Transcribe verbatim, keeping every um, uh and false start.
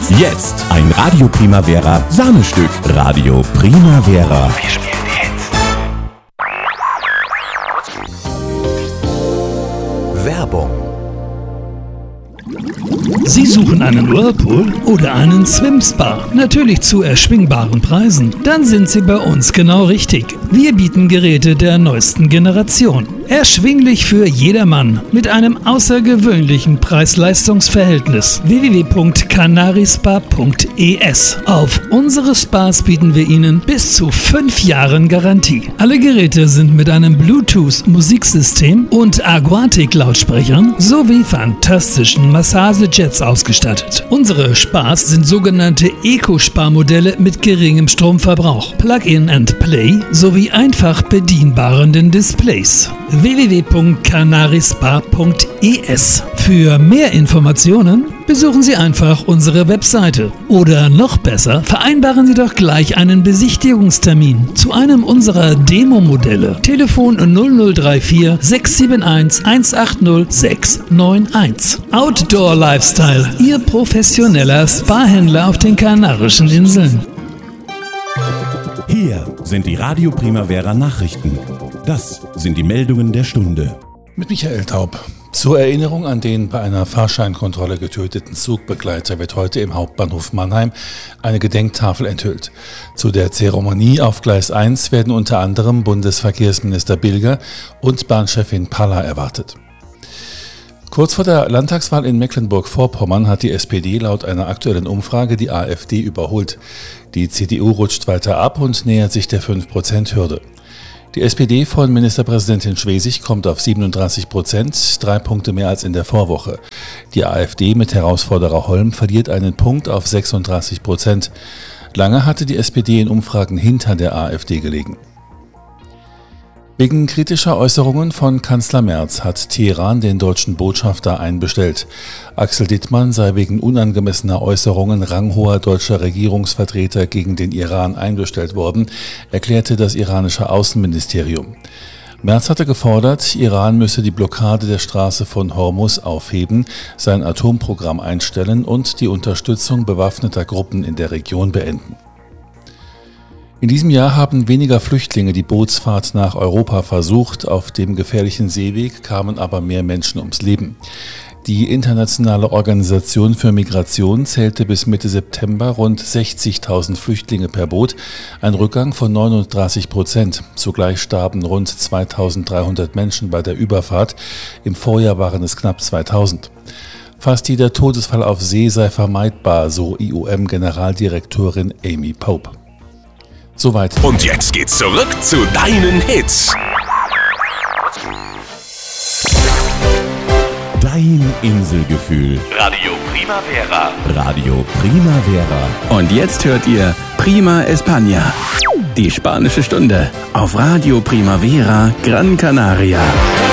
Jetzt ein Radio Primavera Sahnestück. Radio Primavera. Wir spielen die Hits. Werbung. Sie suchen einen Whirlpool oder einen Swim-Spa? Natürlich zu erschwingbaren Preisen. Dann sind Sie bei uns genau richtig. Wir bieten Geräte der neuesten Generation. Erschwinglich für jedermann mit einem außergewöhnlichen Preis-Leistungs-Verhältnis. w w w punkt canarispa punkt e s. Auf unsere Spas bieten wir Ihnen bis zu fünf Jahren Garantie. Alle Geräte sind mit einem Bluetooth-Musiksystem und Aquatic-Lautsprechern sowie fantastischen Massagejets ausgestattet. Unsere Spas sind sogenannte Eco-Spa-Modelle mit geringem Stromverbrauch, Plug-in and Play sowie einfach bedienbaren Displays. w w w punkt canarispa punkt e s. Für mehr Informationen besuchen Sie einfach unsere Webseite. Oder noch besser, vereinbaren Sie doch gleich einen Besichtigungstermin zu einem unserer Demo-Modelle. Telefon null null drei vier sechs sieben eins eins acht null sechs neun eins. Outdoor Lifestyle, Ihr professioneller Spa-Händler auf den Kanarischen Inseln. Hier sind die Radio Primavera Nachrichten. Das sind die Meldungen der Stunde. Mit Michael Taub. Zur Erinnerung an den bei einer Fahrscheinkontrolle getöteten Zugbegleiter wird heute im Hauptbahnhof Mannheim eine Gedenktafel enthüllt. Zu der Zeremonie auf Gleis eins werden unter anderem Bundesverkehrsminister Bilger und Bahnchefin Palla erwartet. Kurz vor der Landtagswahl in Mecklenburg-Vorpommern hat die S P D laut einer aktuellen Umfrage die AfD überholt. Die C D U rutscht weiter ab und nähert sich der fünf Prozent Hürde. Die S P D von Ministerpräsidentin Schwesig kommt auf siebenunddreißig Prozent, drei Punkte mehr als in der Vorwoche. Die AfD mit Herausforderer Holm verliert einen Punkt auf sechsunddreißig Prozent. Lange hatte die S P D in Umfragen hinter der AfD gelegen. Wegen kritischer Äußerungen von Kanzler Merz hat Teheran den deutschen Botschafter einbestellt. Axel Dittmann sei wegen unangemessener Äußerungen ranghoher deutscher Regierungsvertreter gegen den Iran einbestellt worden, erklärte das iranische Außenministerium. Merz hatte gefordert, Iran müsse die Blockade der Straße von Hormuz aufheben, sein Atomprogramm einstellen und die Unterstützung bewaffneter Gruppen in der Region beenden. In diesem Jahr haben weniger Flüchtlinge die Bootsfahrt nach Europa versucht, auf dem gefährlichen Seeweg kamen aber mehr Menschen ums Leben. Die Internationale Organisation für Migration zählte bis Mitte September rund sechzigtausend Flüchtlinge per Boot, ein Rückgang von neununddreißig Prozent. Zugleich starben rund zweitausenddreihundert Menschen bei der Überfahrt, im Vorjahr waren es knapp zweitausend. Fast jeder Todesfall auf See sei vermeidbar, so I O M-Generaldirektorin Amy Pope. Soweit. Und jetzt geht's zurück zu deinen Hits. Dein Inselgefühl. Radio Primavera. Radio Primavera. Und jetzt hört ihr Prima España, die spanische Stunde auf Radio Primavera Gran Canaria.